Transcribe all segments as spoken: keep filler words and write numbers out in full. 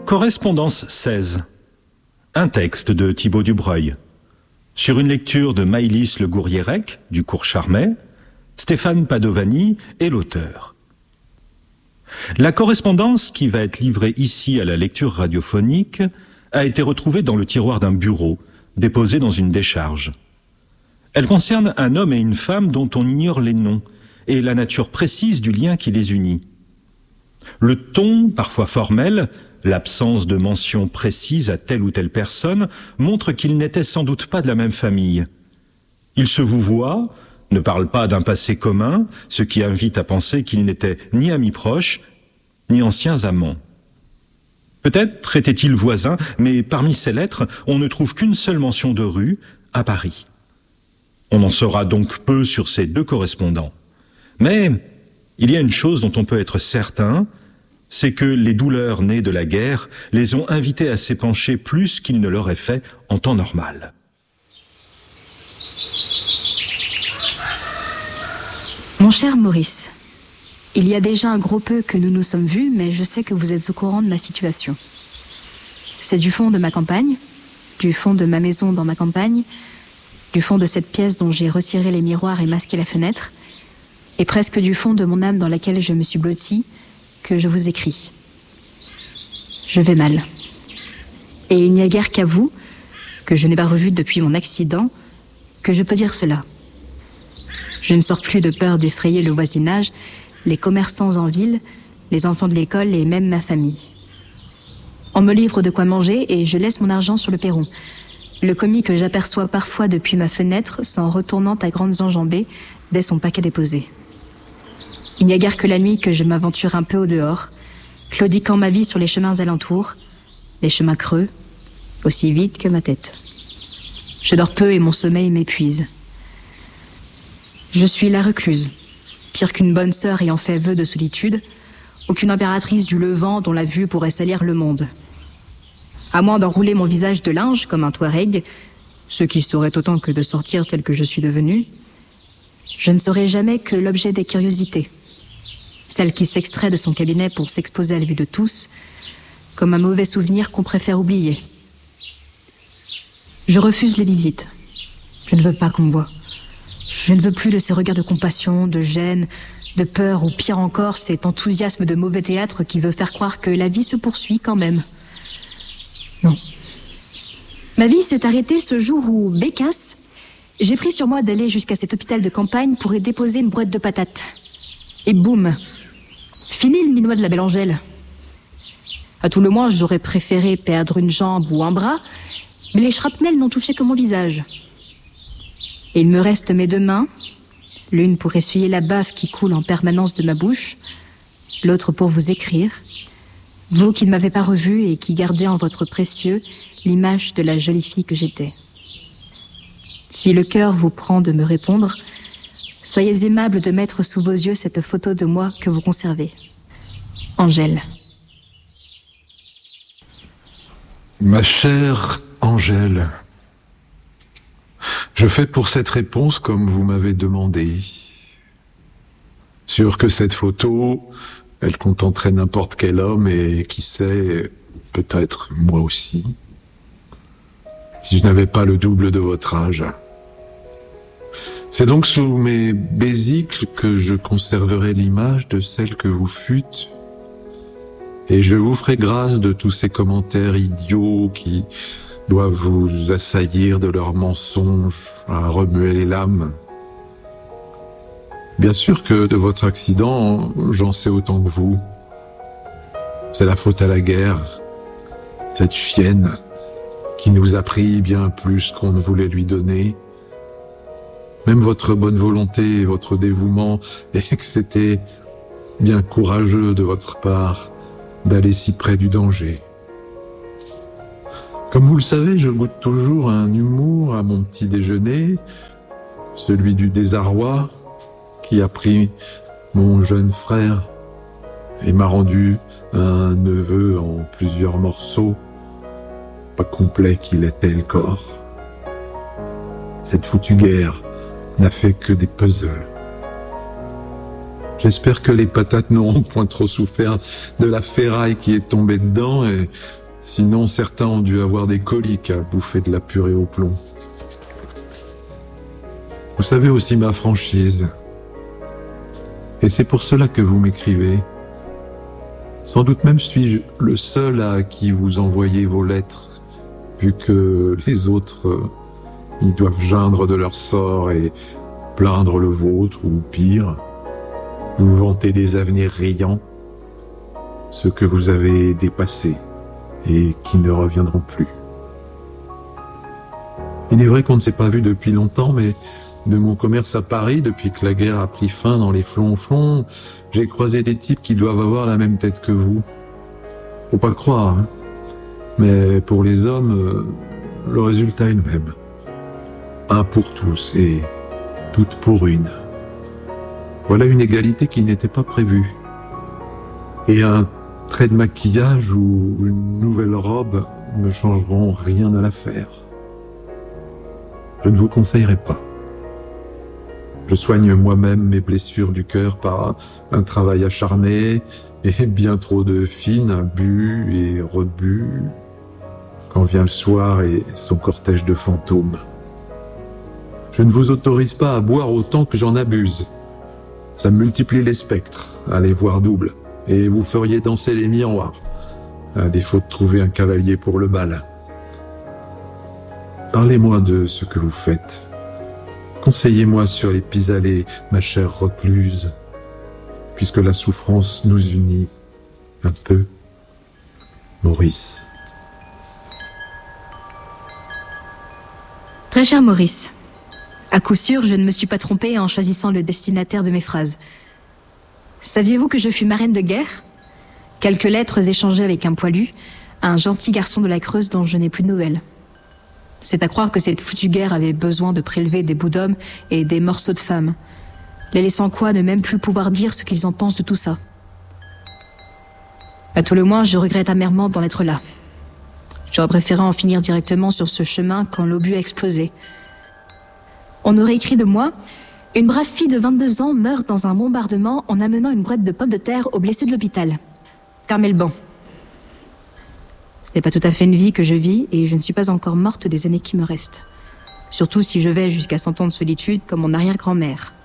Correspondance seize. Un texte de Thibaut Dubreuil. Sur une lecture de Maïlis Le Gourriérec, du cours Charmet, Stéphane Padovani est l'auteur. La correspondance qui va être livrée ici à la lecture radiophonique a été retrouvée dans le tiroir d'un bureau, déposée dans une décharge. Elle concerne un homme et une femme dont on ignore les noms et la nature précise du lien qui les unit. Le ton, parfois formel, l'absence de mention précise à telle ou telle personne montre qu'ils n'étaient sans doute pas de la même famille. Ils se vouvoient, ne parlent pas d'un passé commun, ce qui invite à penser qu'ils n'étaient ni amis proches, ni anciens amants. Peut-être étaient-ils voisins, mais parmi ces lettres, on ne trouve qu'une seule mention de rue, à Paris. On en saura donc peu sur ces deux correspondants. Mais il y a une chose dont on peut être certain, c'est que les douleurs nées de la guerre les ont invités à s'épancher plus qu'ils ne l'auraient fait en temps normal. Mon cher Maurice, il y a déjà un gros peu que nous nous sommes vus, mais je sais que vous êtes au courant de ma situation. C'est du fond de ma campagne, du fond de ma maison dans ma campagne, du fond de cette pièce dont j'ai retiré les miroirs et masqué la fenêtre, et presque du fond de mon âme dans laquelle je me suis blottie, que je vous écris. Je vais mal. Et il n'y a guère qu'à vous, que je n'ai pas revu depuis mon accident, que je peux dire cela. Je ne sors plus de peur d'effrayer le voisinage, les commerçants en ville, les enfants de l'école et même ma famille. On me livre de quoi manger et je laisse mon argent sur le perron. Le commis que j'aperçois parfois depuis ma fenêtre s'en retournant à grandes enjambées dès son paquet déposé. Il n'y a guère que la nuit que je m'aventure un peu au dehors, claudiquant ma vie sur les chemins alentours, les chemins creux, aussi vides que ma tête. Je dors peu et mon sommeil m'épuise. Je suis la recluse, pire qu'une bonne sœur ayant fait vœu de solitude, aucune impératrice du Levant dont la vue pourrait salir le monde. À moins d'enrouler mon visage de linge comme un Touareg, ce qui serait autant que de sortir tel que je suis devenue, je ne serai jamais que l'objet des curiosités. Celle qui s'extrait de son cabinet pour s'exposer à la vue de tous, comme un mauvais souvenir qu'on préfère oublier. Je refuse les visites. Je ne veux pas qu'on me voie. Je ne veux plus de ces regards de compassion, de gêne, de peur, ou pire encore, cet enthousiasme de mauvais théâtre qui veut faire croire que la vie se poursuit quand même. Non. Ma vie s'est arrêtée ce jour où, bécasse, j'ai pris sur moi d'aller jusqu'à cet hôpital de campagne pour y déposer une boîte de patates. Et boum, fini le minois de la belle Angèle. À tout le moins, j'aurais préféré perdre une jambe ou un bras, mais les shrapnels n'ont touché que mon visage. Et il me reste mes deux mains, l'une pour essuyer la bave qui coule en permanence de ma bouche, l'autre pour vous écrire, vous qui ne m'avez pas revue et qui gardez en votre précieux l'image de la jolie fille que j'étais. Si le cœur vous prend de me répondre, soyez aimable de mettre sous vos yeux cette photo de moi que vous conservez. Angèle. Ma chère Angèle, je fais pour cette réponse comme vous m'avez demandé. Sûr que cette photo, elle contenterait n'importe quel homme et qui sait, peut-être moi aussi, si je n'avais pas le double de votre âge. C'est donc sous mes besicles que je conserverai l'image de celle que vous fûtes, et je vous ferai grâce de tous ces commentaires idiots qui doivent vous assaillir de leurs mensonges à remuer les lames. Bien sûr que de votre accident, j'en sais autant que vous. C'est la faute à la guerre, cette chienne qui nous a pris bien plus qu'on ne voulait lui donner. Même votre bonne volonté et votre dévouement, et que c'était bien courageux de votre part d'aller si près du danger. Comme vous le savez, je goûte toujours un humour à mon petit déjeuner, celui du désarroi qui a pris mon jeune frère et m'a rendu un neveu en plusieurs morceaux, pas complet qu'il était le corps. Cette foutue guerre n'a fait que des puzzles. J'espère que les patates n'auront point trop souffert de la ferraille qui est tombée dedans, et sinon certains ont dû avoir des coliques à bouffer de la purée au plomb. Vous savez aussi ma franchise. Et c'est pour cela que vous m'écrivez. Sans doute même suis-je le seul à qui vous envoyez vos lettres, vu que les autres, euh, ils doivent geindre de leur sort et plaindre le vôtre, ou pire, vous vanter des avenirs riants, ceux que vous avez dépassés et qui ne reviendront plus. Il est vrai qu'on ne s'est pas vu depuis longtemps, mais de mon commerce à Paris, depuis que la guerre a pris fin dans les flonflons, j'ai croisé des types qui doivent avoir la même tête que vous. Faut pas le croire, hein. Mais pour les hommes, euh, le résultat est le même. Un pour tous et toutes pour une. Voilà une égalité qui n'était pas prévue. Et un trait de maquillage ou une nouvelle robe ne changeront rien à l'affaire. Je ne vous conseillerais pas. Je soigne moi-même mes blessures du cœur par un travail acharné et bien trop de fines, bu et rebu, quand vient le soir et son cortège de fantômes. Je ne vous autorise pas à boire autant que j'en abuse. Ça multiplie les spectres, à les voir double, et vous feriez danser les miroirs, à défaut de trouver un cavalier pour le bal. Parlez-moi de ce que vous faites. Conseillez-moi sur les pis-aller, ma chère recluse, puisque la souffrance nous unit un peu. Maurice. Très cher Maurice, à coup sûr, je ne me suis pas trompée en choisissant le destinataire de mes phrases. Saviez-vous que je fus marraine de guerre? Quelques lettres échangées avec un poilu, un gentil garçon de la Creuse dont je n'ai plus de nouvelles. C'est à croire que cette foutue guerre avait besoin de prélever des bouts d'hommes et des morceaux de femmes, les laissant quoi ne même plus pouvoir dire ce qu'ils en pensent de tout ça. À tout le moins, je regrette amèrement d'en être là. J'aurais préféré en finir directement sur ce chemin quand l'obus a explosé. On aurait écrit de moi « Une brave fille de vingt-deux ans meurt dans un bombardement en amenant une boîte de pommes de terre aux blessés de l'hôpital. Fermez le banc. » Ce n'est pas tout à fait une vie que je vis et je ne suis pas encore morte des années qui me restent. Surtout si je vais jusqu'à cent ans de solitude comme mon arrière-grand-mère.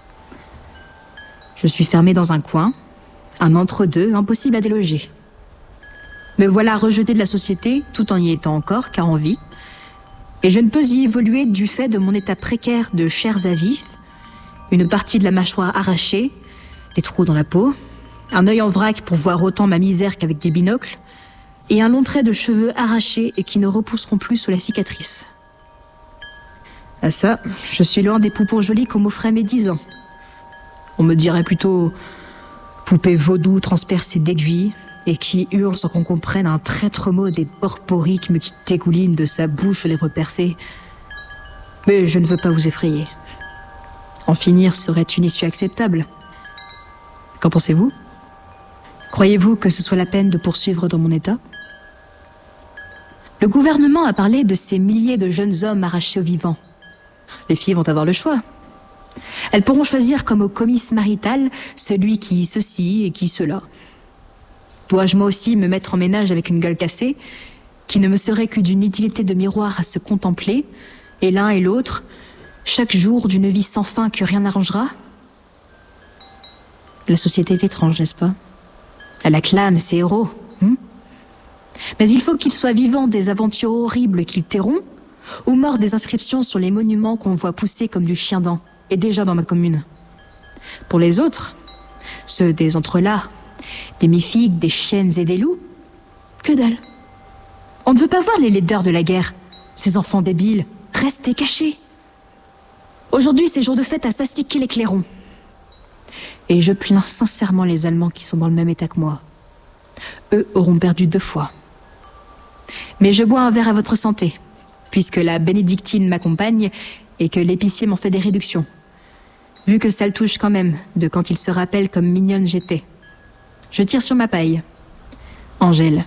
Je suis fermée dans un coin, un entre-deux impossible à déloger. Me voilà rejetée de la société tout en y étant encore, car en vie. Et je ne peux y évoluer du fait de mon état précaire de chairs à vif, une partie de la mâchoire arrachée, des trous dans la peau, un œil en vrac pour voir autant ma misère qu'avec des binocles, et un long trait de cheveux arrachés et qui ne repousseront plus sous la cicatrice. À ça, je suis loin des poupons jolis qu'on m'offrait à mes dix ans. On me dirait plutôt poupée vaudou transpercée d'aiguilles et qui hurle sans qu'on comprenne un traître mot des porporicmes qui dégoulinent de sa bouche aux lèvres percées. Mais je ne veux pas vous effrayer. En finir serait une issue acceptable. Qu'en pensez-vous? Croyez-vous que ce soit la peine de poursuivre dans mon état? Le gouvernement a parlé de ces milliers de jeunes hommes arrachés aux vivants. Les filles vont avoir le choix. Elles pourront choisir comme au comice marital celui qui ceci et qui cela. Dois-je moi aussi me mettre en ménage avec une gueule cassée, qui ne me serait que d'une utilité de miroir à se contempler, et l'un et l'autre, chaque jour d'une vie sans fin que rien n'arrangera? La société est étrange, n'est-ce pas? Elle acclame ses héros. Hein? Mais il faut qu'ils soient vivants des aventures horribles qu'ils tairont, ou morts des inscriptions sur les monuments qu'on voit pousser comme du chien-dent, et déjà dans ma commune. Pour les autres, ceux des entrelacs, des méfiques, des chiennes et des loups, que dalle. On ne veut pas voir les laideurs de la guerre, ces enfants débiles, restez cachés. Aujourd'hui, c'est jour de fête à s'astiquer les clairons. Et je plains sincèrement les Allemands qui sont dans le même état que moi. Eux auront perdu deux fois. Mais je bois un verre à votre santé, puisque la bénédictine m'accompagne et que l'épicier m'en fait des réductions. Vu que ça le touche quand même, de quand il se rappelle comme mignonne j'étais. Je tire sur ma paille. Angèle.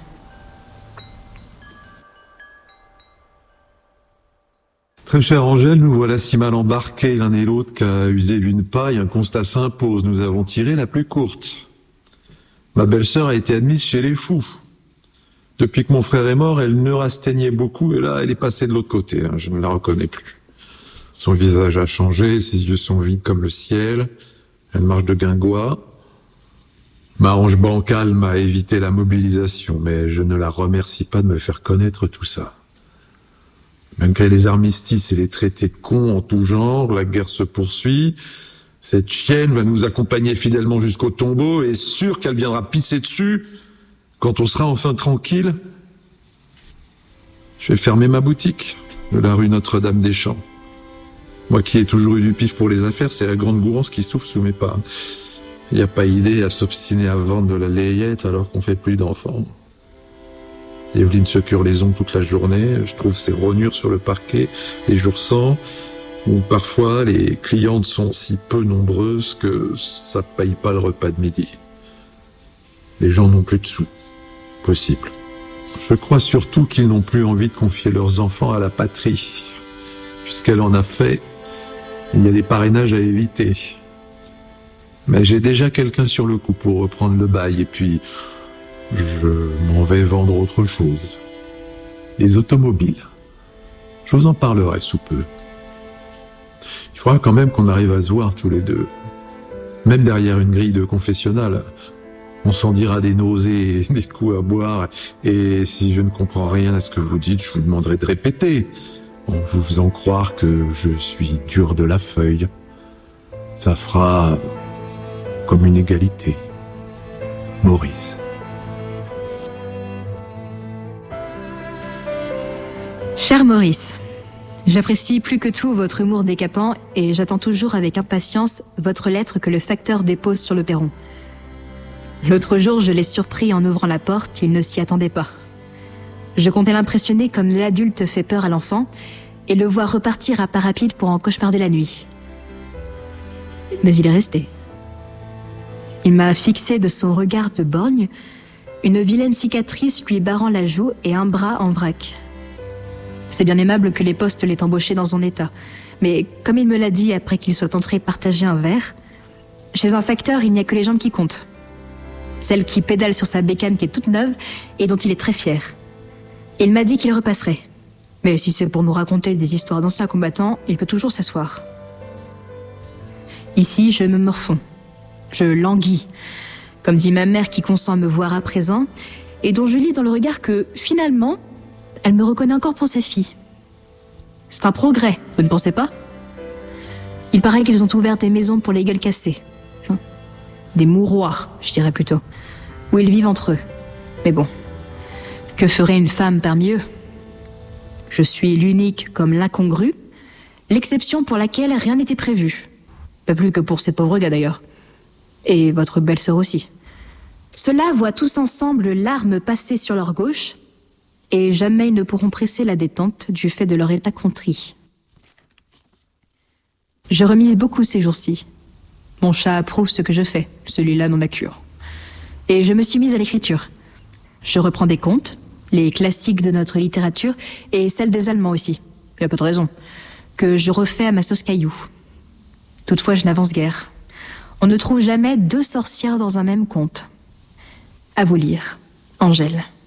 Très chère Angèle, nous voilà si mal embarqués l'un et l'autre qu'à user d'une paille, un constat s'impose. Nous avons tiré la plus courte. Ma belle-sœur a été admise chez les fous. Depuis que mon frère est mort, elle neurasthéniait beaucoup et là, elle est passée de l'autre côté. Je ne la reconnais plus. Son visage a changé, ses yeux sont vides comme le ciel. Elle marche de guingois. Ma hanche bancale m'a évité la mobilisation, mais je ne la remercie pas de me faire connaître tout ça. Malgré les armistices et les traités de cons en tout genre, la guerre se poursuit. Cette chienne va nous accompagner fidèlement jusqu'au tombeau et sûr qu'elle viendra pisser dessus quand on sera enfin tranquille. Je vais fermer ma boutique de la rue Notre-Dame-des-Champs. Moi qui ai toujours eu du pif pour les affaires, c'est la grande gourance qui souffle sous mes pas. Il n'y a pas idée à s'obstiner à vendre de la layette alors qu'on fait plus d'enfants. Evelyne se cure les ongles toute la journée, je trouve ses rognures sur le parquet les jours sans, où parfois les clientes sont si peu nombreuses que ça paye pas le repas de midi. Les gens n'ont plus de sous. Possible. Je crois surtout qu'ils n'ont plus envie de confier leurs enfants à la patrie. Puisqu'elle en a fait, il y a des parrainages à éviter. Mais j'ai déjà quelqu'un sur le coup pour reprendre le bail et puis je m'en vais vendre autre chose. Des automobiles. Je vous en parlerai sous peu. Il faudra quand même qu'on arrive à se voir tous les deux. Même derrière une grille de confessionnal, on s'en dira des nausées et des coups à boire. Et si je ne comprends rien à ce que vous dites, je vous demanderai de répéter, en vous faisant croire que je suis dur de la feuille. Ça fera comme une égalité. Maurice. Cher Maurice, j'apprécie plus que tout votre humour décapant et j'attends toujours avec impatience votre lettre que le facteur dépose sur le perron. L'autre jour, je l'ai surpris en ouvrant la porte, il ne s'y attendait pas. Je comptais l'impressionner comme l'adulte fait peur à l'enfant et le voir repartir à pas rapide pour en cauchemarder la nuit. Mais il est resté. Il m'a fixé de son regard de borgne, une vilaine cicatrice lui barrant la joue et un bras en vrac. C'est bien aimable que les postes l'aient embauché dans son état, mais comme il me l'a dit après qu'il soit entré partager un verre, chez un facteur, il n'y a que les jambes qui comptent. Celle qui pédale sur sa bécane qui est toute neuve et dont il est très fier. Il m'a dit qu'il repasserait. Mais si c'est pour nous raconter des histoires d'anciens combattants, il peut toujours s'asseoir. Ici, je me morfonds. Je languis, comme dit ma mère qui consent à me voir à présent, et dont je lis dans le regard que, finalement, elle me reconnaît encore pour sa fille. C'est un progrès, vous ne pensez pas? Il paraît qu'ils ont ouvert des maisons pour les gueules cassées. Des mouroirs, je dirais plutôt, où ils vivent entre eux. Mais bon, que ferait une femme parmi eux? Je suis l'unique comme l'incongru, l'exception pour laquelle rien n'était prévu. Pas plus que pour ces pauvres gars d'ailleurs. Et votre belle-sœur aussi. Ceux-là voient tous ensemble l'arme passer sur leur gauche, et jamais ils ne pourront presser la détente du fait de leur état contrit. Je remise beaucoup ces jours-ci. Mon chat approuve ce que je fais, celui-là n'en a cure. Et je me suis mise à l'écriture. Je reprends des contes, les classiques de notre littérature, et celles des Allemands aussi, il y a pas de raison, que je refais à ma sauce caillou. Toutefois, je n'avance guère. On ne trouve jamais deux sorcières dans un même conte. À vous lire, Angèle.